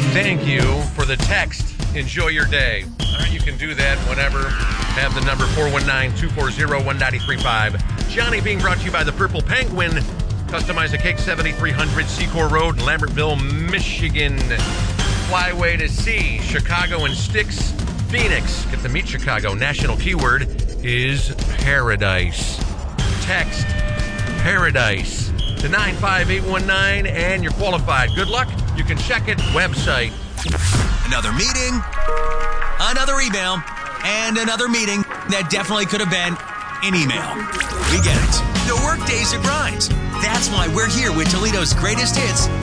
Thank you for the text. Enjoy your day. All right, you can do that whenever. Have the number 419-240-1935. Johnny being brought to you by the Purple Penguin. Customize a cake, 7300 Secor Road, Lambertville, Michigan. Flyway to sea, Chicago and Styx, Phoenix. Get to meet Chicago. National keyword is paradise. Text paradise to 95819 and you're qualified. Good luck. You can check it. Website. Another meeting, another email, and another meeting that definitely could have been an email. We get it. The workday's a grind. That's why we're here with Toledo's greatest hits